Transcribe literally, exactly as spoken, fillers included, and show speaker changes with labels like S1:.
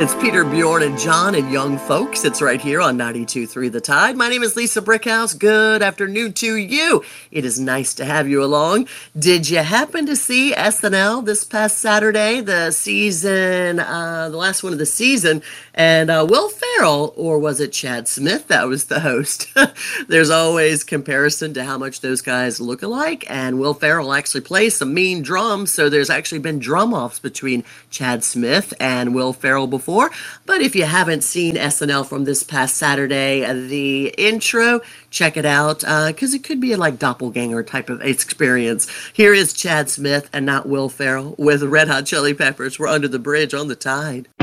S1: It's Peter, Bjorn, and John and Young Folks. It's right here on ninety-two point three The Tide. My name is Lisa Brickhouse. Good afternoon to you. It is nice to have you along. Did you happen to see S N L this past Saturday, the season, uh, the last one of the season? And uh, Will Ferrell, or was it Chad Smith that was the host? There's always comparison to how much those guys look alike. And Will Ferrell actually plays some mean drums, so there's actually been drum offs between Chad Smith and Will Ferrell before. But if you haven't seen S N L from this past Saturday, the intro, check it out, because uh, it could be a like doppelganger type of experience. Here is Chad Smith and not Will Ferrell with Red Hot Chili Peppers. We're under the bridge on the Tide.